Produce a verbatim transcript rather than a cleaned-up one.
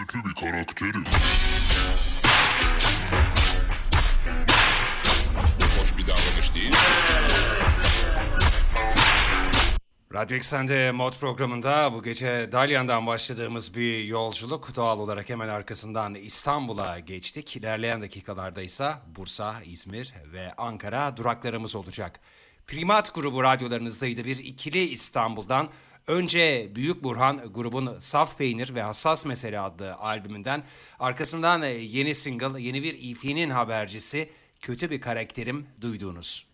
kötü bir karakterim. Bu hoş bir davranış değil mi? Radyo Eksen'de Mod programında bu gece Dalyan'dan başladığımız bir yolculuk. Doğal olarak hemen arkasından İstanbul'a geçtik. İlerleyen dakikalarda ise Bursa, İzmir ve Ankara duraklarımız olacak. Primat grubu radyolarınızdaydı, bir ikili İstanbul'dan. Önce Büyük Burhan grubun Saf Peynir ve Hassas Mesele adlı albümünden, arkasından yeni single, yeni bir E P'nin habercisi Kötü Bir Karakterim duyduğunuz.